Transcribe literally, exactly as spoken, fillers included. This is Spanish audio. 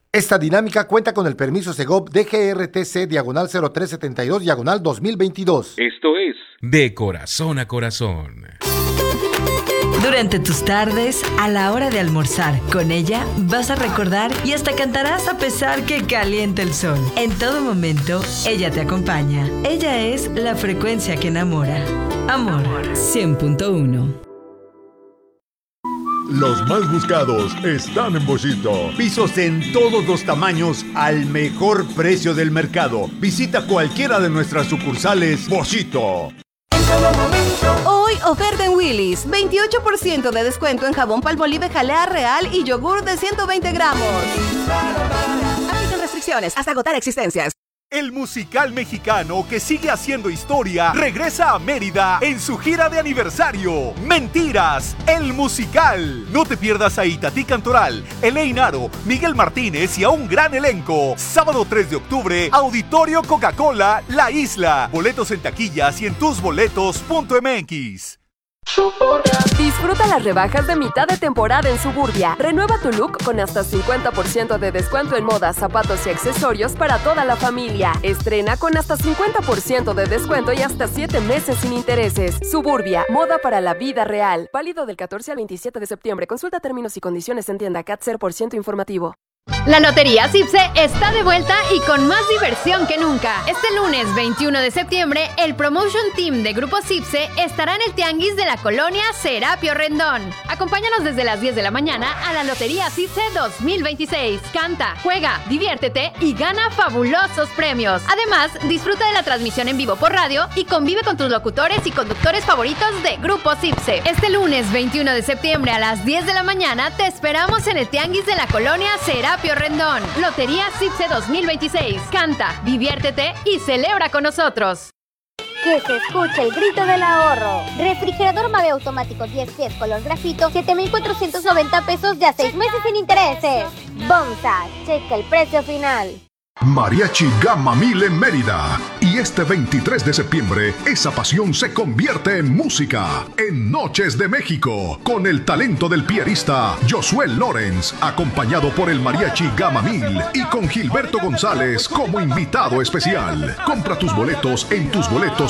Esta dinámica cuenta con el permiso Segov D G R T C diagonal cero tres setenta y dos diagonal dos mil veintidós. Esto es De Corazón a Corazón. Durante tus tardes, a la hora de almorzar, con ella vas a recordar y hasta cantarás a pesar que caliente el sol. En todo momento, ella te acompaña. Ella es la frecuencia que enamora. Amor cien punto uno. Los más buscados están en Boschito. Pisos en todos los tamaños al mejor precio del mercado. Visita cualquiera de nuestras sucursales Boschito. Hoy oferta en Willy's, veintiocho por ciento de descuento en jabón Palmolive Jalea Real y yogur de ciento veinte gramos. Aplican restricciones hasta agotar existencias. El musical mexicano que sigue haciendo historia regresa a Mérida en su gira de aniversario. Mentiras, el musical. No te pierdas a Itatí Cantoral, Elaine Aro, Miguel Martínez y a un gran elenco. Sábado tres de octubre, Auditorio Coca-Cola, La Isla. Boletos en taquillas y en tus boletos punto m x. Disfruta las rebajas de mitad de temporada en Suburbia. Renueva tu look con hasta cincuenta por ciento de descuento en moda, zapatos y accesorios para toda la familia. Estrena con hasta cincuenta por ciento de descuento y hasta siete meses sin intereses. Suburbia, moda para la vida real. Válido del catorce al veintisiete de septiembre. Consulta términos y condiciones en tienda C A T cero por ciento informativo. La Lotería Cipse está de vuelta y con más diversión que nunca. Este lunes veintiuno de septiembre, el Promotion Team de Grupo Cipse estará en el Tianguis de la colonia Serapio Rendón. Acompáñanos desde las diez de la mañana a la Lotería Cipse dos mil veintiséis. Canta, juega, diviértete y gana fabulosos premios. Además, disfruta de la transmisión en vivo por radio y convive con tus locutores y conductores favoritos de Grupo Cipse. Este lunes veintiuno de septiembre a las diez de la mañana te esperamos en el Tianguis de la colonia Serapio Rendón. Lotería Cipse dos mil veintiséis. Canta, diviértete y celebra con nosotros. Que se escuche el grito del ahorro. Refrigerador Mave automático diez pies color grafito, siete mil cuatrocientos noventa pesos de a seis meses sin intereses. Bonsa, checa el precio final. Mariachi Gamma Mil en Mérida. Y este veintitrés de septiembre, esa pasión se convierte en música. En Noches de México, con el talento del pianista Josué Lawrence, acompañado por el Mariachi Gamma Mil y con Gilberto González como invitado especial. Compra tus boletos en tus boletos